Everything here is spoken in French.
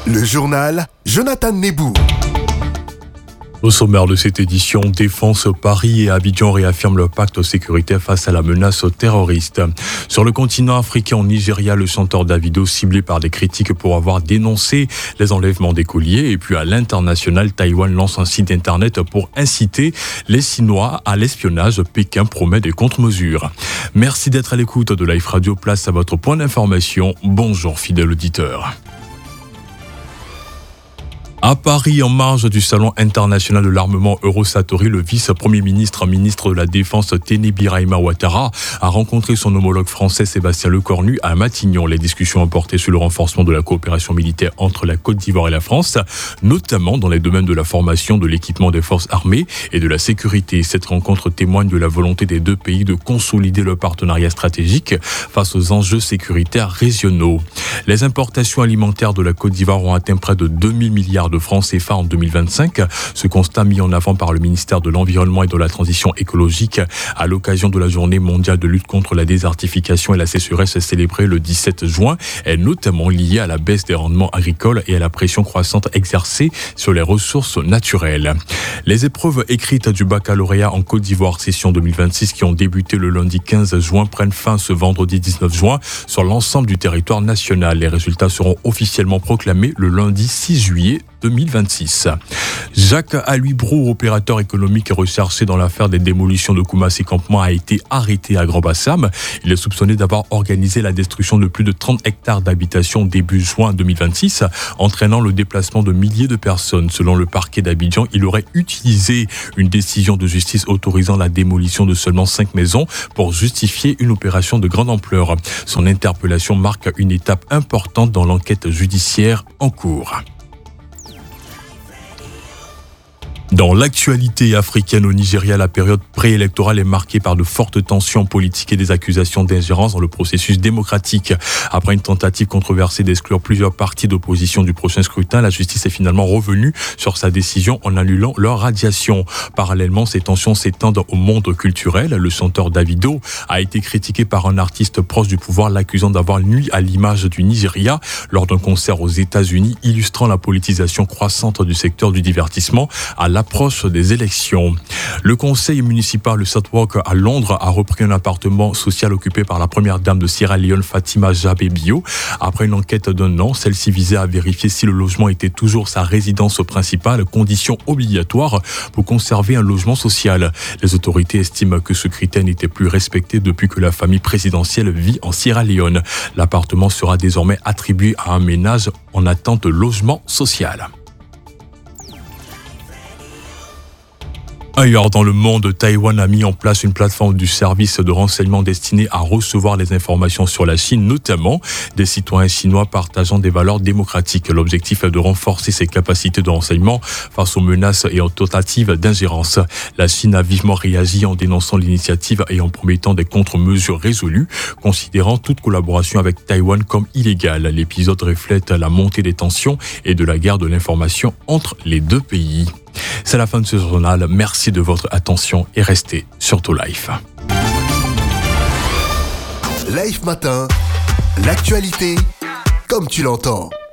Le journal Jonathan Nebou. Au sommaire de cette édition, Défense Paris et Abidjan réaffirment leur pacte sécuritaire face à la menace terroriste. Sur le continent africain, au Nigeria, le chanteur Davido ciblé par des critiques pour avoir dénoncé les enlèvements d'écoliers. Et puis à l'international, Taïwan lance un site internet pour inciter les Chinois à l'espionnage. Pékin promet des contre-mesures. Merci d'être à l'écoute de Life Radio. Place à votre point d'information. Bonjour fidèles auditeurs. À Paris, en marge du Salon international de l'armement Eurosatory, le vice-premier ministre de la Défense Téné Birahima Ouattara a rencontré son homologue français Sébastien Lecornu à Matignon. Les discussions ont porté sur le renforcement de la coopération militaire entre la Côte d'Ivoire et la France, notamment dans les domaines de la formation, de l'équipement des forces armées et de la sécurité. Cette rencontre témoigne de la volonté des deux pays de consolider leur partenariat stratégique face aux enjeux sécuritaires régionaux. Les importations alimentaires de la Côte d'Ivoire ont atteint près de 2000 milliards de francs CFA en 2025. Ce constat mis en avant par le ministère de l'Environnement et de la Transition écologique à l'occasion de la journée mondiale de lutte contre la désertification et la sécheresse célébrée le 17 juin est notamment liée à la baisse des rendements agricoles et à la pression croissante exercée sur les ressources naturelles. Les épreuves écrites du baccalauréat en Côte d'Ivoire session 2026 qui ont débuté le lundi 15 juin prennent fin ce vendredi 19 juin sur l'ensemble du territoire national. Les résultats seront officiellement proclamés le lundi 6 juillet 2026. Jacques Aluy-Brou, opérateur économique recherché dans l'affaire des démolitions de Koumassi Campement, a été arrêté à Grand-Bassam. Il est soupçonné d'avoir organisé la destruction de plus de 30 hectares d'habitation début juin 2026, entraînant le déplacement de milliers de personnes. Selon le parquet d'Abidjan, il aurait utilisé une décision de justice autorisant la démolition de seulement 5 maisons pour justifier une opération de grande ampleur. Son interpellation marque une étape importante dans l'enquête judiciaire en cours. Dans l'actualité africaine au Nigeria, la période préélectorale est marquée par de fortes tensions politiques et des accusations d'ingérence dans le processus démocratique. Après une tentative controversée d'exclure plusieurs partis d'opposition du prochain scrutin, la justice est finalement revenue sur sa décision en annulant leur radiation. Parallèlement, ces tensions s'étendent au monde culturel. Le chanteur Davido a été critiqué par un artiste proche du pouvoir, l'accusant d'avoir nui à l'image du Nigeria lors d'un concert aux États-Unis, illustrant la politisation croissante du secteur du divertissement à l'approche des élections. Le conseil municipal de Southwark à Londres a repris un appartement social occupé par la première dame de Sierra Leone, Fatima Jammeh Bio. Après une enquête d'1 an, celle-ci visait à vérifier si le logement était toujours sa résidence principale, condition obligatoire pour conserver un logement social. Les autorités estiment que ce critère n'était plus respecté depuis que la famille présidentielle vit en Sierra Leone. L'appartement sera désormais attribué à un ménage en attente de logement social. Ailleurs dans le monde, Taïwan a mis en place une plateforme du service de renseignement destinée à recevoir les informations sur la Chine, notamment des citoyens chinois partageant des valeurs démocratiques. L'objectif est de renforcer ses capacités de renseignement face aux menaces et aux tentatives d'ingérence. La Chine a vivement réagi en dénonçant l'initiative et en promettant des contre-mesures résolues, considérant toute collaboration avec Taïwan comme illégale. L'épisode reflète la montée des tensions et de la guerre de l'information entre les deux pays. C'est la fin de ce journal. Merci de votre attention et restez surtout Life. Life Matin, l'actualité comme tu l'entends.